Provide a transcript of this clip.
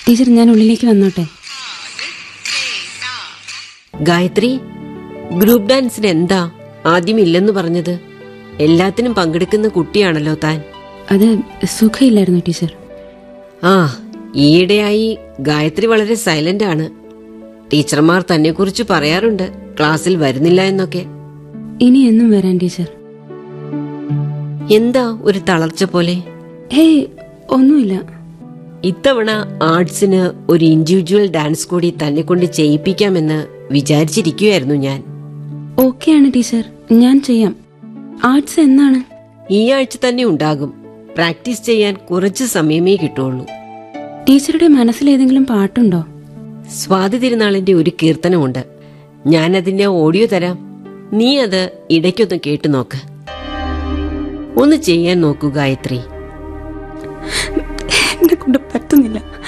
Teacher, ഞാൻ ഉള്ളിലേക്ക് വന്നോട്ടെ? ഗായത്രി, ഗ്രൂപ്പ് ഡാൻസിന് എന്താ ആദ്യം ഇല്ലെന്ന് പറഞ്ഞത്? എല്ലാത്തിനും പങ്കെടുക്കുന്ന കുട്ടിയാണല്ലോ താൻ. അത് സുഖമില്ലായിരുന്നു ടീച്ചർ. ആ, ഈയിടെയായി ഗായത്രി വളരെ സൈലന്റ് ആണ്. ടീച്ചർമാർ തന്നെ കുറിച്ച് പറയാറുണ്ട് ക്ലാസ്സിൽ വരുന്നില്ല എന്നൊക്കെ. ഇനി എന്നും വരാൻ ടീച്ചർ. എന്താ ഒരു തളർച്ച പോലെ? ഹേയ്, ഒന്നുമില്ല. ഇത്തവണ ആർട്സിന് ഒരു ഇൻഡിവിജ്വൽ ഡാൻസ് കൂടി തന്നെ കൊണ്ട് ചെയ്യിപ്പിക്കാമെന്ന് വിചാരിച്ചിരിക്കുകയായിരുന്നു ഞാൻ. ഓക്കെയാണ് ടീച്ചർ, ഞാൻ ചെയ്യാം. ആർട്സ് എന്നാണ്? ഈ ആഴ്ച തന്നെ ഉണ്ടാകും. പ്രാക്ടീസ് ചെയ്യാൻ കുറച്ച് സമയമേ കിട്ടുള്ളൂ. ടീച്ചറുടെ മനസ്സിൽ ഏതെങ്കിലും പാട്ടുണ്ടോ? സ്വാതി തിരുനാളിന്റെ ഒരു കീർത്തനമുണ്ട്. ഞാൻ അതിന്റെ ഓഡിയോ തരാം. നീ അത് ഇടയ്ക്കൊന്ന് കേട്ടു നോക്ക്. ഒന്ന് ചെയ്യാൻ നോക്കൂ ഗായത്രി. എന്നെ കൊണ്ട് പറ്റുന്നില്ല.